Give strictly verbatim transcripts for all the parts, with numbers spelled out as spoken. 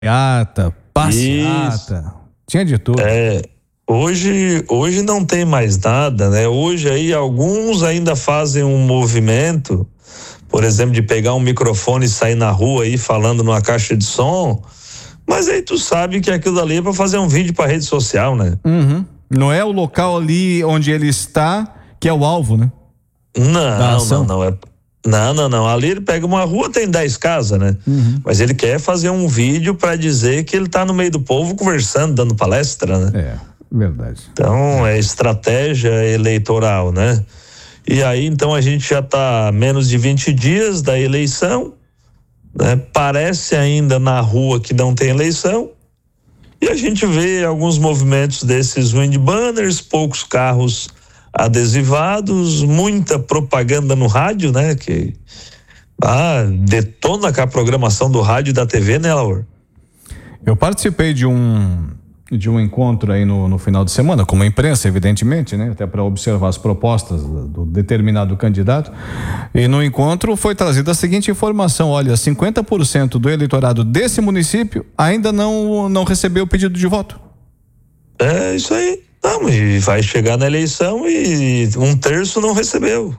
Passeata, passeata, tinha de tudo. É, hoje, hoje não tem mais nada, né? Hoje aí alguns ainda fazem um movimento, por exemplo, de pegar um microfone e sair na rua aí falando numa caixa de som, mas aí tu sabe que aquilo ali é para fazer um vídeo para rede social, né? Uhum. Não é o local ali onde ele está que é o alvo, né? Não, não, não é. Não, não, não. Ali ele pega uma rua, tem dez casas, né? Uhum. Mas ele quer fazer um vídeo para dizer que ele tá no meio do povo conversando, dando palestra, né? É, verdade. Então, é estratégia eleitoral, né? E aí, então, a gente já tá a menos de vinte dias da eleição, né? Parece ainda na rua que não tem eleição. E a gente vê alguns movimentos desses wind banners, poucos carros adesivados, muita propaganda no rádio, né? Que ah, detona com a programação do rádio e da T V, né, Laura? Eu participei de um de um encontro aí no, no final de semana, com a imprensa, evidentemente, né? Até para observar as propostas do, do determinado candidato. E no encontro foi trazida a seguinte informação: olha, cinquenta por cento do eleitorado desse município ainda não, não recebeu o pedido de voto. É isso aí. Não, e vai chegar na eleição e um terço não recebeu.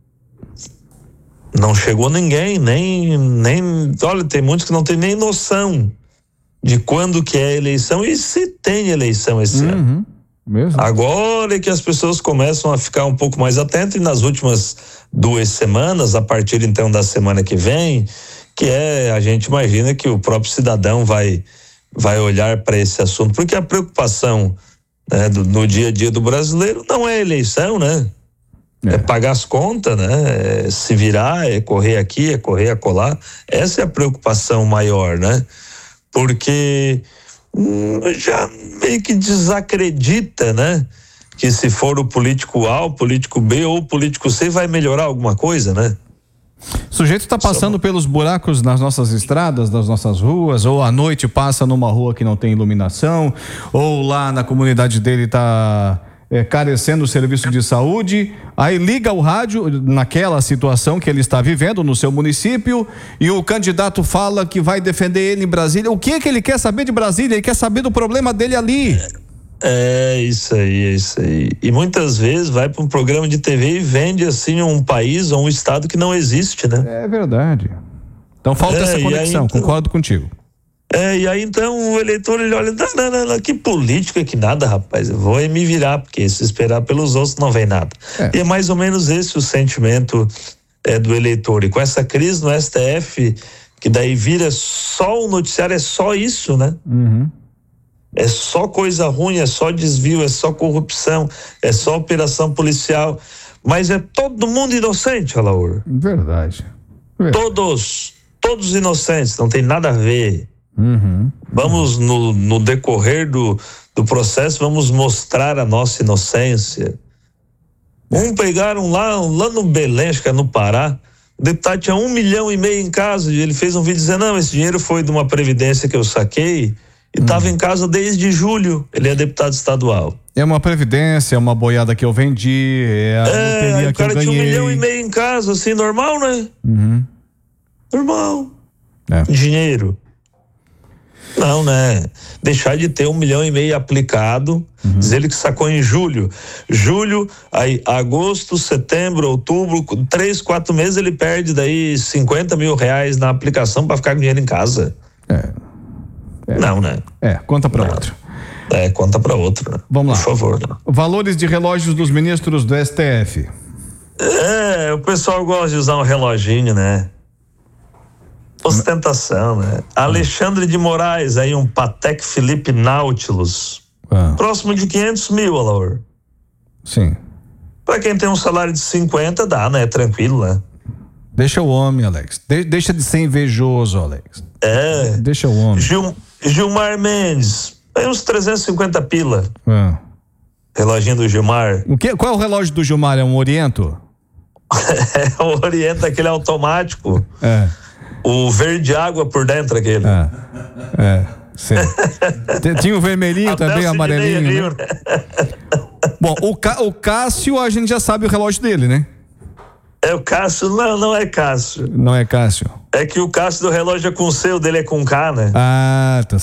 Não chegou ninguém, nem, nem, olha, tem muitos que não tem nem noção de quando que é a eleição e se tem eleição esse uhum, ano. Mesmo. Agora é que as pessoas começam a ficar um pouco mais atentas, e nas últimas duas semanas, a partir então da semana que vem, que é, a gente imagina que o próprio cidadão vai, vai olhar para esse assunto, porque a preocupação, né, do, no dia a dia do brasileiro não é eleição, né? É. é pagar as contas, né? É se virar, é correr aqui, é correr acolá. Essa é a preocupação maior, né? Porque hum, já meio que desacredita, né? Que se for o político A, o político B ou o político C vai melhorar alguma coisa, né? O sujeito está passando Só... pelos buracos nas nossas estradas, nas nossas ruas, ou à noite passa numa rua que não tem iluminação, ou lá na comunidade dele está é, carecendo do serviço de saúde, aí liga o rádio naquela situação que ele está vivendo no seu município e o candidato fala que vai defender ele em Brasília. O que é que ele quer saber de Brasília? Ele quer saber do problema dele ali. É isso aí, é isso aí. E muitas vezes vai para um programa de T V e vende assim um país ou um estado que não existe, né? É verdade. Então falta é, essa conexão, aí, então, concordo contigo. É, e aí então o eleitor ele olha, não, não, não, não, que política que nada, rapaz, eu vou me virar, porque se esperar pelos outros não vem nada. É. E é mais ou menos esse o sentimento é, do eleitor. E com essa crise no S T F, que daí vira só o noticiário, é só isso, né? Uhum. É só coisa ruim, é só desvio, é só corrupção, é só operação policial, mas é todo mundo inocente, Alaor. Verdade. Verdade. Todos, todos inocentes, não tem nada a ver. Uhum. Vamos, no, no decorrer do, do processo, vamos mostrar a nossa inocência. Um pegaram lá, lá no Belém, acho que é no Pará, o deputado tinha um milhão e meio em casa, e ele fez um vídeo dizendo, não, esse dinheiro foi de uma previdência que eu saquei, e estava hum. em casa desde julho. Ele é deputado estadual. É uma previdência, é uma boiada que eu vendi, é a é, loteria o que eu cara ganhei. tinha um milhão e meio em casa, assim, normal, né? Uhum. Normal. É. Dinheiro. Não, né? Deixar de ter um milhão e meio aplicado, uhum. dizer ele que sacou em julho. Julho, aí agosto, setembro, outubro, três, quatro meses ele perde daí cinquenta mil reais na aplicação para ficar com dinheiro em casa. É. É. Não, né? É, conta para outro. É, conta para outro, né? Vamos lá. Por favor. Né? Valores de relógios dos ministros do S T F. É, o pessoal gosta de usar um reloginho, né? Ostentação, né? Alexandre de Moraes, aí um Patek Philippe Nautilus. Ah. Próximo de quinhentos mil, Alaor. Sim. Pra quem tem um salário de cinquenta, dá, né? Tranquilo, né? Deixa o homem, Alex. De- deixa de ser invejoso, Alex. É. Deixa o homem. Gil- Gilmar Mendes, aí uns trezentos e cinquenta pila. Ah. Reloginho do Gilmar. O que, qual é o relógio do Gilmar? É um Oriento? É o Oriento, aquele automático. É. O verde água por dentro, aquele. É. É. Sim. Tinha o vermelhinho Até também, o amarelinho. ali, Né? Bom, o, Ca- o Cássio, a gente já sabe o relógio dele, né? É o Cássio, não, não é Cássio. Não é Cássio. É que o Cássio do relógio é com C, o dele é com K, né? Ah, tá